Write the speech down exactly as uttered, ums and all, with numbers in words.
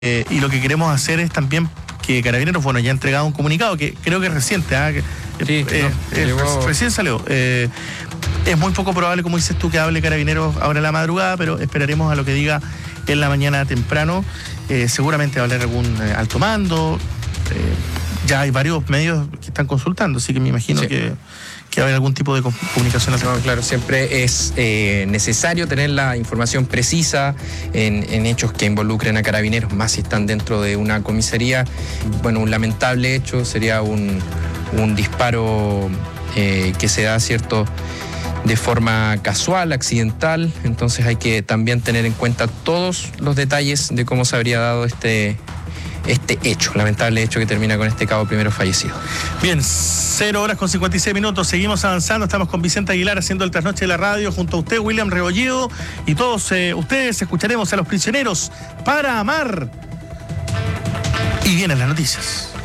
Eh, y lo que queremos hacer es también que Carabineros, bueno, ya ha entregado un comunicado que creo que es reciente, ¿eh? que, sí, eh, no, eh, llegó... recién salió. Eh, es muy poco probable, como dices tú, que hable Carabineros ahora en la madrugada, pero esperaremos a lo que diga en la mañana temprano. Eh, seguramente va a hablar algún eh, alto mando. Eh, ya hay varios medios que están consultando, así que me imagino sí. que... que va a haber algún tipo de comunicación. No, claro, siempre es eh, necesario tener la información precisa en, en hechos que involucren a Carabineros, más si están dentro de una comisaría. Bueno, un lamentable hecho sería un, un disparo eh, que se da, ¿cierto?, de forma casual, accidental. Entonces hay que también tener en cuenta todos los detalles de cómo se habría dado este este hecho, lamentable hecho que termina con este cabo primero fallecido. Bien, cero horas con cincuenta y seis minutos, seguimos avanzando, estamos con Vicente Aguilar haciendo el trasnoche de la radio, junto a usted, William Rebolledo, y todos eh, ustedes escucharemos a Los Prisioneros para Amar. Y vienen las noticias.